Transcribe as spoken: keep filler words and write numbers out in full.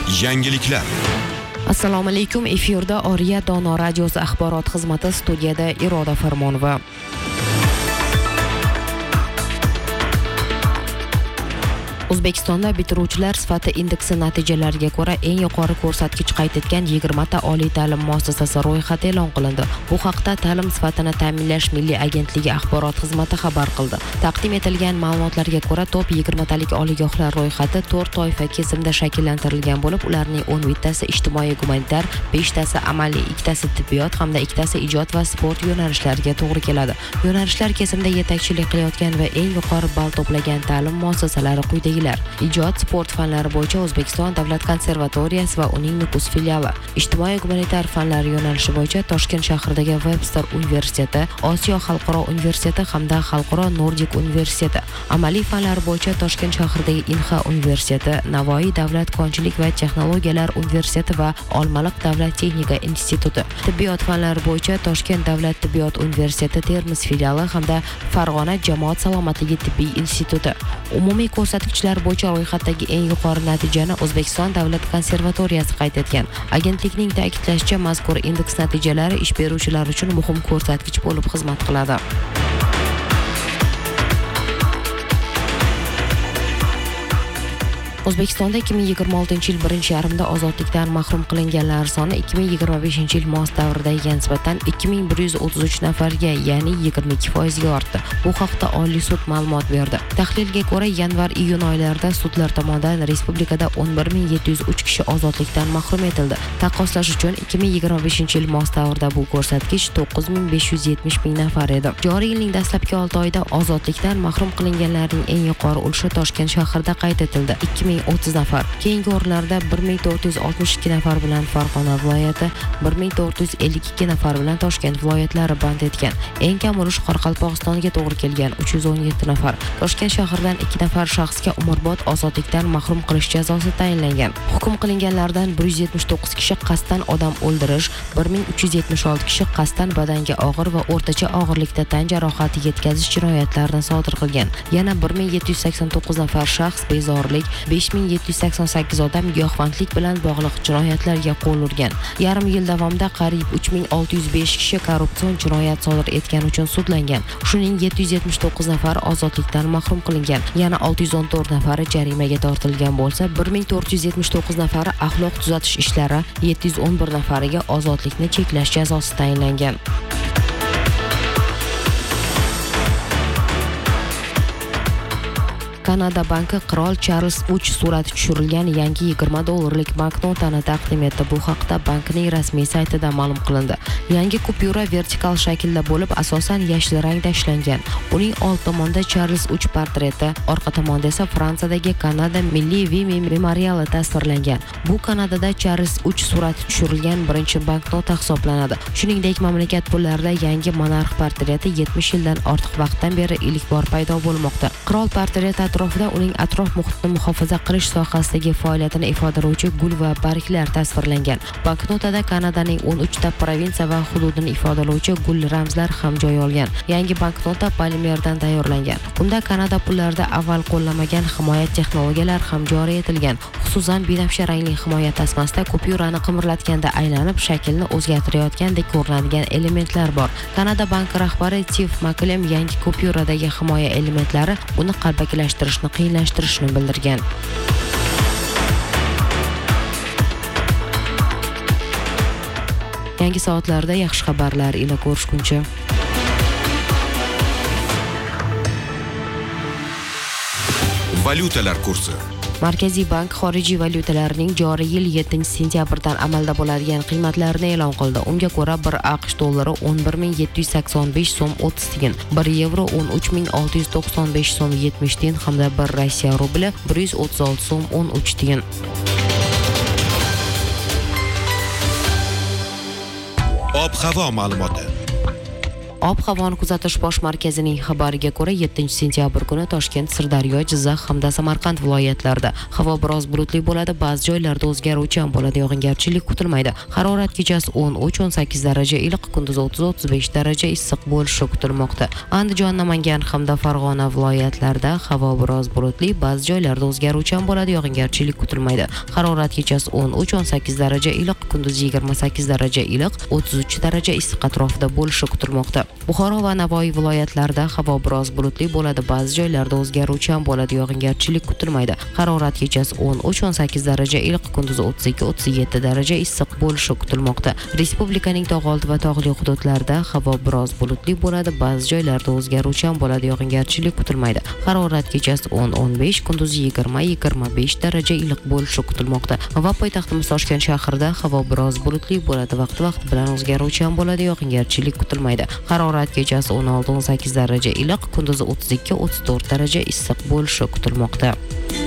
Yangiliklar. Assalomu alaykum. Efirda Oriya Dono radiosi axborot xizmati, studiyada Iroda Farmonova. O'zbekistonda bitiruvchilar sifati indeksi natijalariga ko'ra eng yuqori ko'rsatkich qayd etgan yigirma ta oliy ta'lim muassasasi ro'yxati e'lon qilindi. Bu haqda Ta'lim sifatini ta'minlash milliy agentligi axborot xizmati xabar qildi. Taqdim etilgan ma'lumotlarga ko'ra, top yigirma talik oliygohlar ro'yxati to'rt toifa kesimda shakllantirilgan bo'lib, ularning o'n bittasi ijtimoiy gumanitar, besh tasi amaliy, ikkitasi tibbiyot hamda ikkitasi ijod va sport yo'nalishlariga to'g'ri keladi. Yo'nalishlar kesimida yetakchilik qilayotgan va eng yuqori ball to'plagan ta'lim muassasalari quyidagi: Ijod, sport fanlari bo'yicha O'zbekiston davlat konservatoriyasi va uning Nukus filiali. Ijtimoiy gumanitar fanlar yo'nalishi bo'yicha Toshkent shahridagi Webster universiteti, Osiyo xalqaro universiteti hamda Xalqaro Nordik universiteti. Amaliy fanlar bo'yicha Toshkent shahridagi Inha universiteti, Navoiy davlat konchilik va texnologiyalar universiteti va Olmaliq davlat texnika instituti. Tibbiyot fanlari bo'yicha Toshkent davlat tibbiyot universiteti Termiz filiali hamda Farg'ona jamoat salomatligi tibbiy instituti. Umumiy ko'rsatkichlar bo'yicha ro'yxatdagi eng yuqori natijani O'zbekiston davlat konservatoriyasi qayd etgan. Agentlikning ta'kidlashicha, mazkur indeks natijalari ish beruvchilar uchun muhim ko'rsatkich bo'lib xizmat qiladi. O'zbekistonda ikki ming yigirma oltinchi yil birinchi yarmida ozodlikdan mahrum qilinganlar soni ikki ming yigirma beshinchi yil mos davridagiga nisbatan ikki ming bir yuz o'ttiz uch nafarga, ya'ni yigirma ikki foizga ortdi. Bu haqda Oliy sud ma'lumot berdi. Tahlilga ko'ra, yanvar-iyun oylarida sudlar tomonidan respublikada o'n bir ming yetti yuz uch kishi ozodlikdan mahrum etildi. Taqqoslash uchun ikki ming yigirma beshinchi yil mos davrida bu ko'rsatkich to'qqiz ming besh yuz yetmish ming nafar edi. Joriy yilning dastlabki olti oyida ozodlikdan mahrum qilinganlarning eng yuqori ulushi Toshkent shahrida qayd etildi. ikki ming o'ttiz nafar. Keyingi o'rinlarda bir ming to'rt yuz oltmish ikki nafar bilan Farg'ona viloyati, bir ming to'rt yuz ellik ikki nafar bilan Toshkent viloyatlari band etgan. Eng kam ulush Qoraqalpog'istonga to'g'ri kelgan uch yuz o'n yetti nafar. Toshkent shahridan ikki nafar shaxsga umrbod ozodlikdan mahrum qilish jazosi tayinlangan. Hukm qilinganlardan bir yuz yetmish to'qqiz kishi qasddan odam o'ldirish, bir ming uch yuz yetmish olti kishi qasddan badanga og'ir va o'rtacha og'irlikda tan jarohati yetkazish jinoyatlarini sodir qilgan. Yana bir ming yetti yuz sakson to'qqiz nafar shaxs bezorilik, besh ming yetti yuz sakson sakkiz odam giyohvandlik bilan bog'liq jinoyatlarga qo'l urgan. Yarim yil davomida qariyb uch ming olti yuz besh kishi korrupsion jinoyat sodir etgani uchun sudlangan. Shuning yetti yuz yetmish to'qqiz nafari ozodlikdan mahrum qilingan. Yana olti yuz o'n to'rt nafari jarimaga tortilgan bo'lsa, bir ming to'rt yuz yetmish to'qqiz nafari axloq tuzatish ishlari, yetti yuz o'n bir nafariga ozodlikni cheklash jazosi tayinlangan. Kanada banki Qirol Charlz uch surati tushirilgan yangi yigirma dollarlik banknotani taqdim etdi. Bu haqda bankning rasmiy saytida ma'lum qilindi. Yangi kupyura vertikal shaklda bo'lib, asosan yashil rangda ishlangan. Uning old tomonida Charlz uch portreti, orqa tomonda esa Fransiyadagi Kanada milliy Vimy memoriali tasvirlangan. Bu Kanadada Charlz uch surati tushirilgan birinchi banknota hisoblanadi. Shuningdek, mamlakat pullarida yangi monarx portreti yetmish yildan ortiq vaqtdan beri ilk bor paydo bo'lmoqda. Qirol portreti atrofida uning atrof muhitni muhofaza qilish sohasidagi faoliyatini ifodalovchi gul va barglar tasvirlangan. Banknotada Kanadaning o'n uch ta provinsiya va hududini ifodalovchi gul ramzlar ham joy olgan. Yangi banknota polimerdan tayyorlangan. Unda Kanada pullarida avval qo'llanmagan himoya texnologiyalar ham joriy etilgan. Xususan, binafsha rangli himoya tasmasida kupyurani qimirlatganda aylanib shaklni o'zgartirayotgandek ko'rinadigan elementlar bor. Kanada banki rahbari Steve Maklem yangi kupyuradagi himoya elementlari uni qalbakilashtirishni qiyinlashtirishini bildirgan. Yangi soatlarda yaxshi xabarlar ila ko'rishguncha. Valyutalar kursi. Markaziy bank xorijiy valyutalarning joriy yil yettinchi sentyabrdan amalda bo'ladigan qiymatlarini e'lon qildi. Unga ko'ra, bir AQSh dollari o'n bir ming yetti yuz sakson besh so'm o'ttiz tiyin, bir yevro o'n uch ming olti yuz to'qson besh so'm yetmish tiyin hamda bir Rossiya rubli bir yuz o'ttiz olti so'm o'n uch tiyin. Ob-havo ma'lumoti. Ob-havoni kuzatish bosh markazining xabariga ko'ra, yettinchi sentyabr kuni Toshkent, Sirdaryo, Jizzax hamda Samarqand viloyatlarida havo biroz bulutli bo'ladi, ba'zi joylarda o'zgaruvchan bo'ladi, yog'ingarchilik kutilmaydi. Harorat kechasi o'n uch o'n sakkiz daraja iliq, kunduz o'ttiz o'ttiz besh daraja issiq bo'lishi kutilmoqda. Andijon, Namangan hamda Farg'ona viloyatlarida havo biroz bulutli, ba'zi joylarda o'zgaruvchan bo'ladi, yog'ingarchilik kutilmaydi. Harorat kechasi o'n uch o'n sakkiz daraja iliq, kunduz yigirma sakkiz daraja iliq, o'ttiz uch daraja issiq atrofida bo'lishi kutilmoqda. Buxoro va Navoiy viloyatlarida havo biroz bulutli bo'ladi, ba'zi joylarda o'zgaruvchan bo'ladi, yog'ingarchilik kutilmaydi. Harorat kechasi o'n uch o'n sakkiz daraja iliq, kunduz o'ttiz ikki o'ttiz yetti daraja issiq bo'lishi kutilmoqda. Respublikaning tog' oldi va tog'li hududlarida havo biroz bulutli bo'ladi, ba'zi joylarda o'zgaruvchan bo'ladi, yog'ingarchilik kutilmaydi. Harorat kechasi o'n o'n besh, kunduz yigirma yigirma besh daraja iliq bo'lishi kutilmoqda. Va poytaxtimiz Toshkent shahrida havo biroz bulutli bo'ladi, vaqti-vaqti bilan o'zgaruvchan bo'ladi, yog'ingarchilik kutilmaydi. Harorat kechasi o'n olti o'n sakkiz daraja iliq, kunduz o'ttiz ikki o'ttiz to'rt daraja issiq bo'lishi kutilmoqda.